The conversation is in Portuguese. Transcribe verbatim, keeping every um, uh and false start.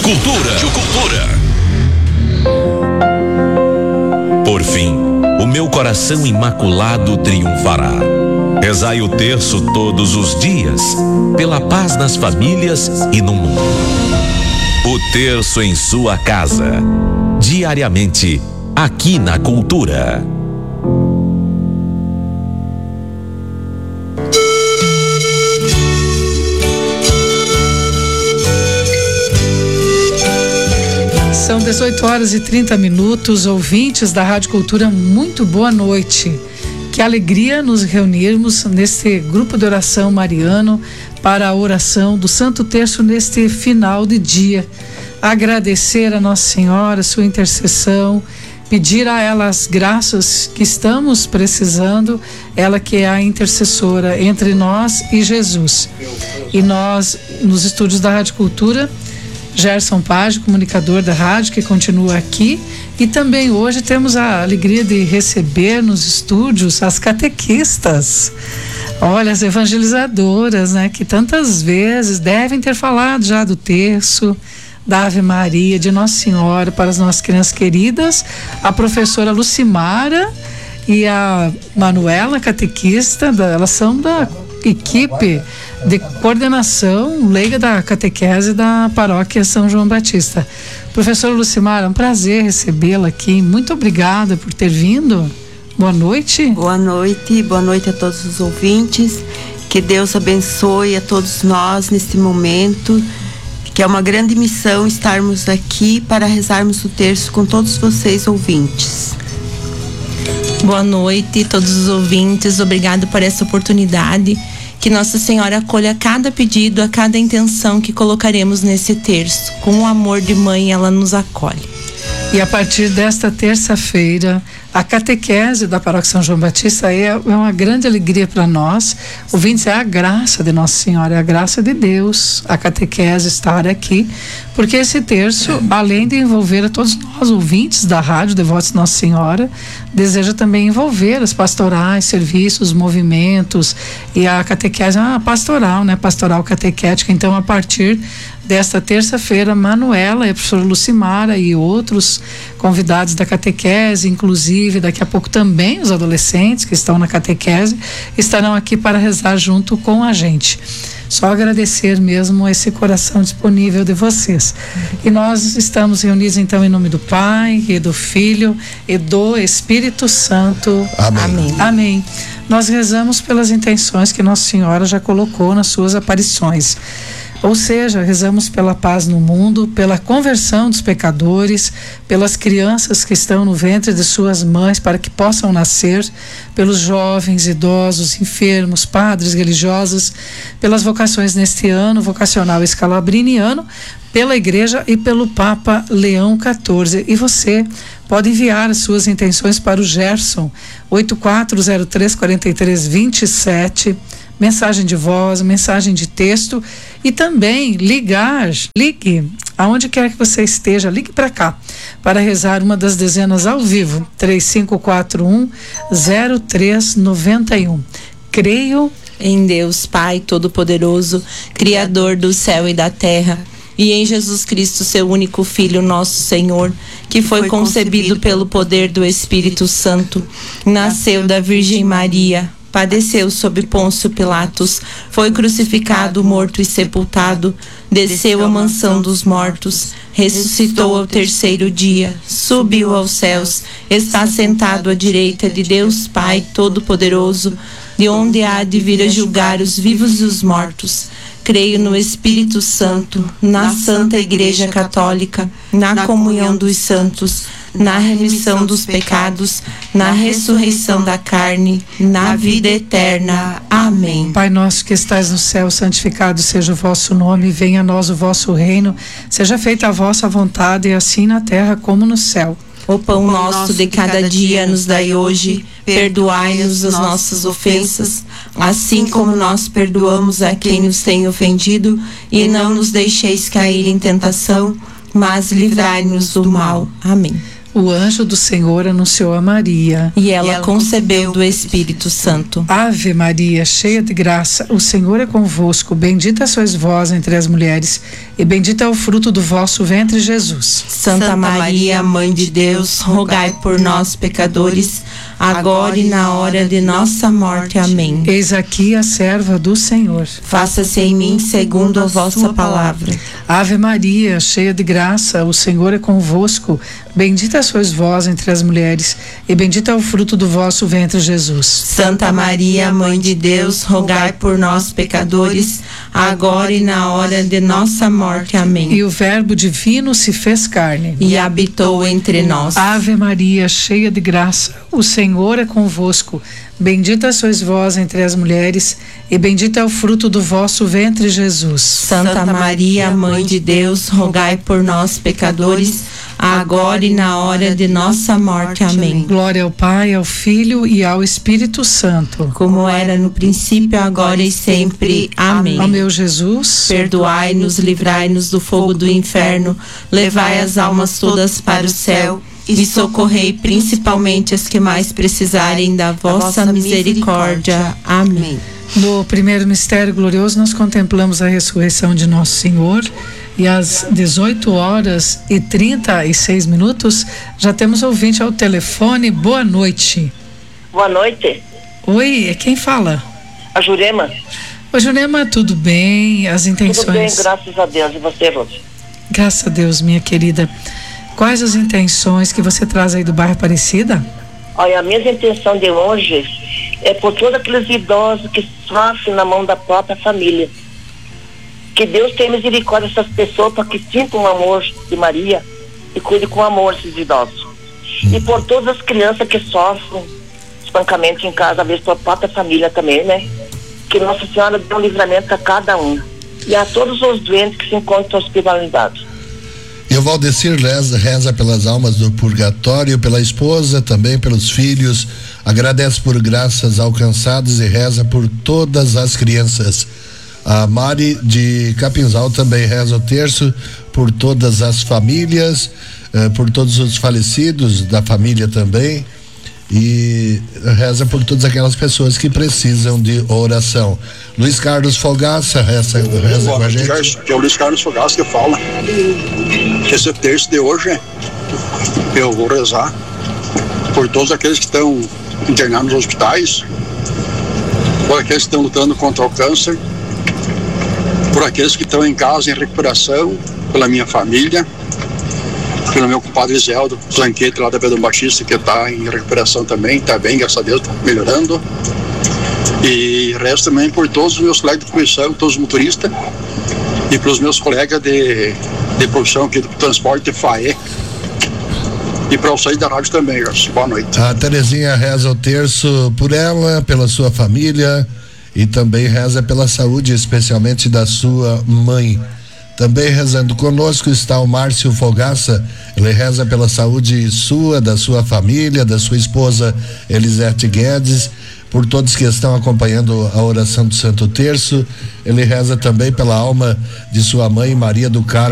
Cultura. Cultura. Por fim, o meu coração imaculado triunfará. Rezai o terço todos os dias, pela paz nas famílias e no mundo. O terço em sua casa, diariamente, aqui na Cultura. São dezoito horas e trinta minutos, ouvintes da Rádio Cultura, muito boa noite. Que alegria nos reunirmos neste grupo de oração mariano para a oração do Santo Terço neste final de dia. Agradecer a Nossa Senhora, sua intercessão, pedir a ela as graças que estamos precisando, ela que é a intercessora entre nós e Jesus. E nós, nos estúdios da Rádio Cultura, Gerson Page, comunicador da rádio, que continua aqui, e também hoje temos a alegria de receber nos estúdios as catequistas, olha, as evangelizadoras, né, que tantas vezes devem ter falado já do terço, da Ave Maria, de Nossa Senhora para as nossas crianças queridas, a professora Lucimara e a Manuela, catequista, da, elas são da equipe de coordenação leiga da catequese da paróquia São João Batista. Professora Lucimara, é um prazer recebê-la aqui. Muito obrigada por ter vindo. Boa noite. Boa noite, boa noite a todos os ouvintes. Que Deus abençoe a todos nós neste momento, que é uma grande missão estarmos aqui para rezarmos o terço com todos vocês ouvintes. Boa noite a todos os ouvintes, obrigado por essa oportunidade. Que Nossa Senhora acolha cada pedido, a cada intenção que colocaremos nesse terço. Com o amor de mãe, ela nos acolhe. E a partir desta terça-feira, a catequese da Paróquia São João Batista é uma grande alegria para nós. Ouvintes, é a graça de Nossa Senhora, é a graça de Deus, a catequese estar aqui, porque esse terço, além de envolver a todos nós, ouvintes da rádio Devotos de Nossa Senhora, deseja também envolver as pastorais, serviços, movimentos, e a catequese é uma pastoral, né? Pastoral catequética. Então, a partir desta terça-feira, Manuela e a professora Lucimara e outros convidados da catequese, inclusive daqui a pouco também os adolescentes que estão na catequese, estarão aqui para rezar junto com a gente. Só agradecer mesmo esse coração disponível de vocês. E nós estamos reunidos então em nome do Pai e do Filho e do Espírito Santo. Amém. Amém. Amém. Nós rezamos pelas intenções que Nossa Senhora já colocou nas suas aparições. Ou seja, rezamos pela paz no mundo, pela conversão dos pecadores, pelas crianças que estão no ventre de suas mães para que possam nascer, pelos jovens, idosos, enfermos, padres, religiosos, pelas vocações neste ano, vocacional escalabriniano, pela Igreja e pelo Papa Leão quatorze. E você pode enviar as suas intenções para o Gerson, oito quatro zero três, quatro três dois sete, mensagem de voz, mensagem de texto, e também ligar, ligue aonde quer que você esteja, ligue para cá para rezar uma das dezenas ao vivo, três cinco quatro um, zero três nove um. Creio em Deus Pai Todo-Poderoso, Criador do céu e da terra, e em Jesus Cristo, seu único Filho, nosso Senhor, que foi, foi concebido, concebido pelo poder do Espírito Santo, nasceu da Virgem Maria, padeceu sob Pôncio Pilatos, foi crucificado, morto e sepultado, desceu à mansão dos mortos, ressuscitou ao terceiro dia, subiu aos céus, está sentado à direita de Deus Pai Todo-Poderoso, de onde há de vir a julgar os vivos e os mortos. Creio no Espírito Santo, na Santa Igreja Católica, na comunhão dos santos, na remissão dos pecados, na ressurreição da carne, na vida eterna. Amém. Pai nosso que estais no céu, santificado seja o vosso nome, venha a nós o vosso reino, seja feita a vossa vontade, assim na terra como no céu. O pão nosso de cada dia nos dai hoje, perdoai-nos as nossas ofensas, assim como nós perdoamos a quem nos tem ofendido, e não nos deixeis cair em tentação, mas livrai-nos do mal. Amém. o anjo do Senhor anunciou a Maria. E ela, e ela concebeu do Espírito Santo. Ave Maria, cheia de graça, o Senhor é convosco. Bendita sois vós entre as mulheres, e bendito é o fruto do vosso ventre, Jesus. Santa Maria, Mãe de Deus, rogai por nós, pecadores, agora e na hora de nossa morte. Amém. Eis aqui a serva do Senhor. Faça-se em mim segundo a vossa palavra. Ave Maria, cheia de graça, o Senhor é convosco. Bendita sois vós entre as mulheres, e bendito é o fruto do vosso ventre, Jesus. Santa Maria, Mãe de Deus, rogai por nós, pecadores, agora e na hora de nossa morte. Amém. E o Verbo divino se fez carne e habitou entre nós. Ave Maria, cheia de graça, o Senhor é convosco. Bendita sois vós entre as mulheres, e bendito é o fruto do vosso ventre, Jesus. Santa Maria, Mãe de Deus, rogai por nós, pecadores, agora e na hora de nossa morte. Amém. Glória ao Pai, ao Filho e ao Espírito Santo. Como era no princípio, agora e sempre. Amém. Ó meu Jesus, perdoai-nos, livrai-nos do fogo do inferno, levai as almas todas para o céu e socorrei principalmente as que mais precisarem da vossa misericórdia. Amém. No primeiro mistério glorioso, nós contemplamos a ressurreição de Nosso Senhor. E às dezoito horas e trinta e seis minutos, já temos ouvinte ao telefone. Boa noite. Boa noite. Oi, é quem fala? A Jurema. Oi, Jurema, tudo bem? As intenções? Tudo bem, graças a Deus. E você, Rose? Graças a Deus, minha querida. Quais as intenções que você traz aí do bairro Aparecida? Olha, a minha intenção de hoje é por todos aqueles idosos que sofrem na mão da própria família. Que Deus tenha misericórdia dessas pessoas para que sintam o amor de Maria e cuide com amor esses idosos. Hum. E por todas as crianças que sofrem espancamento em casa, às vezes pela própria família também, né? Que Nossa Senhora dê um livramento a cada um. E a todos os doentes que se encontram hospitalizados. E o Valdecir reza, reza pelas almas do purgatório, pela esposa, também pelos filhos, agradece por graças alcançadas e reza por todas as crianças. A Mari de Capinzal também reza o terço por todas as famílias, eh, por todos os falecidos da família também, e reza por todas aquelas pessoas que precisam de oração. Luiz Carlos Fogaça reza, reza com a gente. Que é o Luiz Carlos Fogaça que fala. Esse terço de hoje eu vou rezar por todos aqueles que estão internados nos hospitais, por aqueles que estão lutando contra o câncer, por aqueles que estão em casa em recuperação, pela minha família, pelo meu compadre Zeldo Zanquete lá da Pedro Batista, que está em recuperação também, está bem, graças a Deus, está melhorando. E resto também por todos os meus colegas de profissão, todos os motoristas, e pelos meus colegas de, de profissão aqui do transporte F A E. E para vocês da rádio também, Garçom. Boa noite. A Terezinha reza o terço por ela, pela sua família, e também reza pela saúde, especialmente da sua mãe. Também rezando conosco está o Márcio Fogaça. Ele reza pela saúde sua, da sua família, da sua esposa Elisete Guedes, por todos que estão acompanhando a oração do Santo Terço. Ele reza também pela alma de sua mãe Maria do Carmo